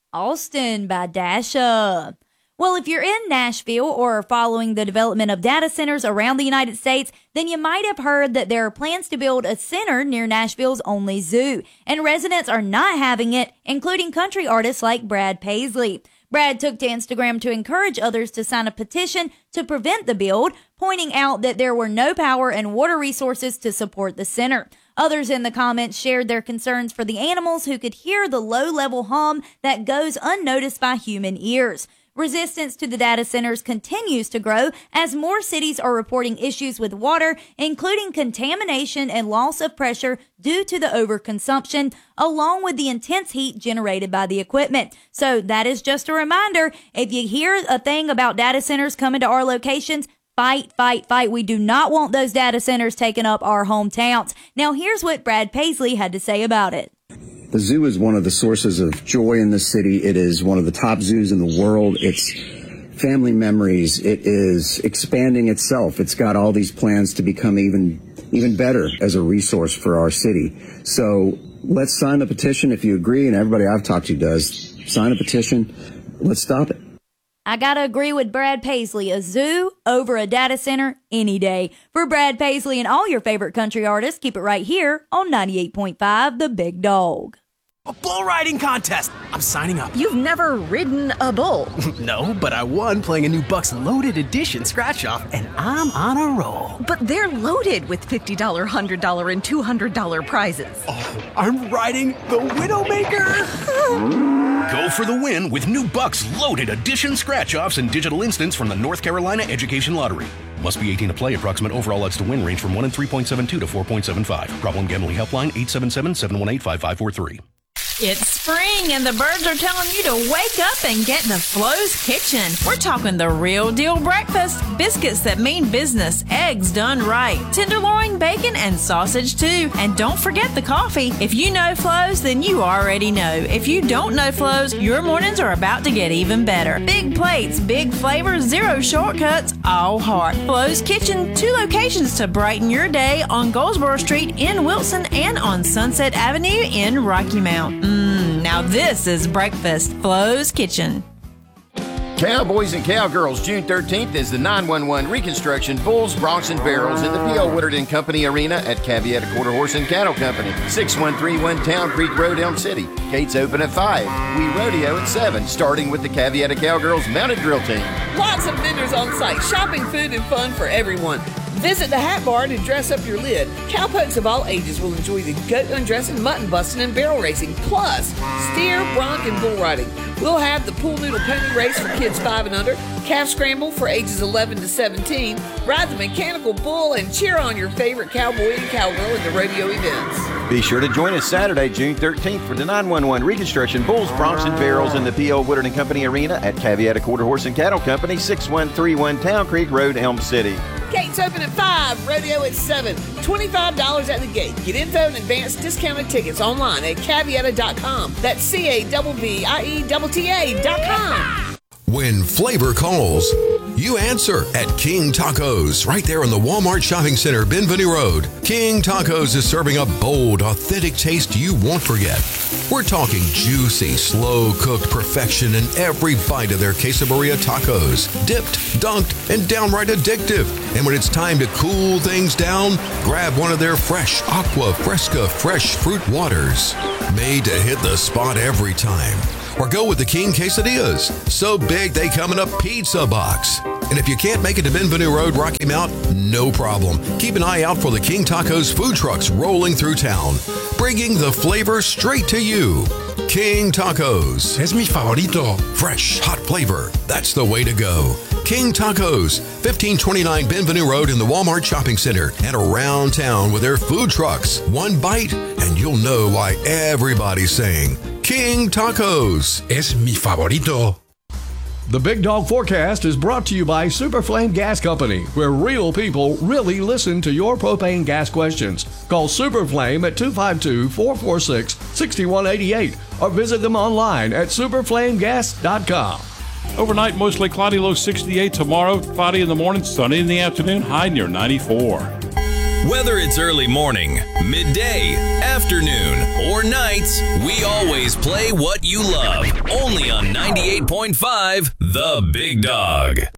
Austin by Dasha. Well, if you're in Nashville or are following the development of data centers around the United States, then you might have heard that there are plans to build a center near Nashville's only zoo. And residents are not having it, including country artists like Brad Paisley. Brad took to Instagram to encourage others to sign a petition to prevent the build, pointing out that there were no power and water resources to support the center. Others in the comments shared their concerns for the animals who could hear the low-level hum that goes unnoticed by human ears. Resistance to the data centers continues to grow as more cities are reporting issues with water, including contamination and loss of pressure due to the overconsumption, along with the intense heat generated by the equipment. So that is just a reminder, if you hear a thing about data centers coming to our locations, fight, fight, fight. We do not want those data centers taking up our hometowns. Now here's what Brad Paisley had to say about it. The zoo is one of the sources of joy in the city. It is one of the top zoos in the world. It's family memories. It is expanding itself. It's got all these plans to become even better as a resource for our city. So let's sign the petition if you agree, and everybody I've talked to does. Sign a petition. Let's stop it. I gotta agree with Brad Paisley. A zoo over a data center any day. For Brad Paisley and all your favorite country artists, keep it right here on 98.5 The Big Dog. A bull riding contest. I'm signing up. You've never ridden a bull. No, but I won playing a new Bucks Loaded Edition scratch-off, and I'm on a roll. But they're loaded with $50, $100, and $200 prizes. Oh, I'm riding the Widowmaker. Go for the win with new Bucks Loaded Edition scratch-offs and digital instants from the North Carolina Education Lottery. Must be 18 to play. Approximate overall odds to win range from 1 in 3.72 to 4.75. Problem Gambling Helpline 877-718-5543. It's spring and the birds are telling you to wake up and get to Flo's Kitchen. We're talking the real deal breakfast. Biscuits that mean business. Eggs done right. Tenderloin, bacon, and sausage too. And don't forget the coffee. If you know Flo's, then you already know. If you don't know Flo's, your mornings are about to get even better. Big plates, big flavors, zero shortcuts, all heart. Flo's Kitchen, 2 locations to brighten your day on Goldsboro Street in Wilson and on Sunset Avenue in Rocky Mount. Now this is breakfast. Flo's Kitchen. Cowboys and Cowgirls, June 13th is the 911 Reconstruction Bulls, Broncs, and Barrels in the P.O. Woodard & Company Arena at Caveata Quarter Horse and Cattle Company, 6131 Town Creek Road, Elm City. Gates open at 5. We rodeo at 7, starting with the Caveata Cowgirls Mounted Drill Team. Lots of vendors on site, shopping, food, and fun for everyone. Visit the Hat Barn and dress up your lid. Cowpokes of all ages will enjoy the goat undressing, mutton busting, and barrel racing, plus steer, bronc, and bull riding. We'll have the pool noodle pony race for kids 5 and under, calf scramble for ages 11 to 17, ride the mechanical bull, and cheer on your favorite cowboy and cowgirl in the rodeo events. Be sure to join us Saturday, June 13th for the 911 Reconstruction Bulls, Broncs, and Barrels in the P.O. Woodard & Company Arena at Caveata Quarter Horse and Cattle Company, 6131 Town Creek Road, Elm City. Gates open at 5, rodeo at 7, $25 at the gate. Get info and advanced discounted tickets online at caveata.com. That's CAVVIETTA.com. When flavor calls, you answer at King Tacos, right there in the Walmart Shopping Center, Benvenue Road. King Tacos is serving a bold, authentic taste you won't forget. We're talking juicy, slow-cooked perfection in every bite of their quesadilla tacos. Dipped, dunked, and downright addictive. And when it's time to cool things down, grab one of their fresh Aqua Fresca fresh fruit waters. Made to hit the spot every time. Or go with the King Quesadillas. So big they come in a pizza box. And if you can't make it to Benvenue Road, Rocky Mount, no problem. Keep an eye out for the King Tacos food trucks rolling through town, bringing the flavor straight to you. King Tacos. Es mi favorito. Fresh, hot flavor. That's the way to go. King Tacos, 1529 Benvenue Road in the Walmart Shopping Center and around town with their food trucks. One bite and you'll know why everybody's saying King Tacos. Es mi favorito. The Big Dog Forecast is brought to you by Super Flame Gas Company, where real people really listen to your propane gas questions. Call Super Flame at 252-446-6188 or visit them online at superflamegas.com. Overnight, mostly cloudy, low 68. Tomorrow, cloudy in the morning, sunny in the afternoon, high near 94. Whether it's early morning, midday, afternoon, or nights, we always play what you love. Only on 98.5 The Big Dog.